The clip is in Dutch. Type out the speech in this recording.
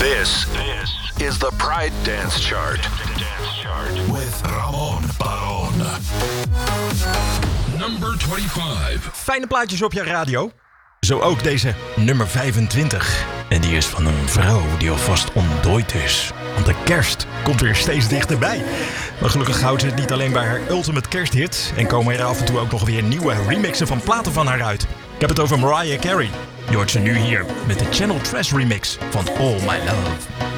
This is the Pride Dance Chart with Ramon Baron. Number 25. Fijne plaatjes op je radio. Zo ook deze nummer 25. En die is van een vrouw die alvast ontdooid is. Want de kerst komt weer steeds dichterbij. Maar gelukkig houdt ze het niet alleen bij haar ultimate kersthit. En komen er af en toe ook nog weer nieuwe remixen van platen van haar uit. Ik heb het over Mariah Carey. Je hoort ze nu hier met de Channel Trash remix van All My Love.